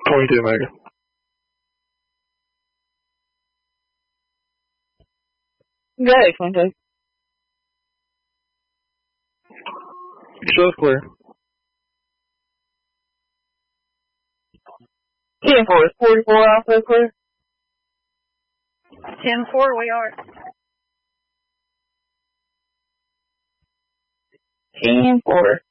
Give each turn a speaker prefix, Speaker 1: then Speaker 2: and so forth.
Speaker 1: 22, Megan.
Speaker 2: Go, 22.
Speaker 1: Show's clear.
Speaker 2: 10-4. Is 44 also clear?
Speaker 3: 10-4, we are.
Speaker 2: 10-4.